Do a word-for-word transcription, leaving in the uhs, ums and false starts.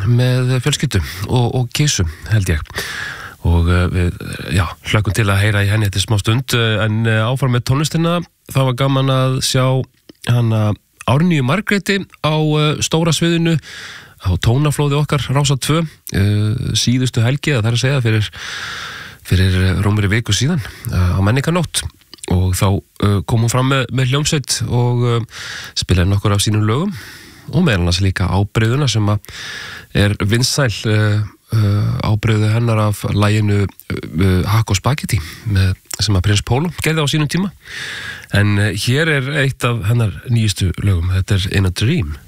með fjölskyldu og, og kísu, held ég. Og við, já, hlökkum til að heyra í henni þetta smá stund, en áfram með tónlistina, það var gaman að sjá hana Árnýju Margréti á stóra sviðinu, á tónaflóði okkar, Rása tvö, síðustu helgi, það er að segja, fyrir, fyrir rúmri viku síðan, á menningarnótt. Og þá kom hún fram með, með hljómsveit og spilaði nokkur af sínum lögum, og meðal annars líka ábreiðuna sem er vinsæl, Uh, ábreiðu hennar af laginu uh, Hakk og Spagetti með, sem að Prins Pólo gerði á sínum tíma, en uh, hér er eitt af hennar nýjustu lögum, þetta er In a Dream.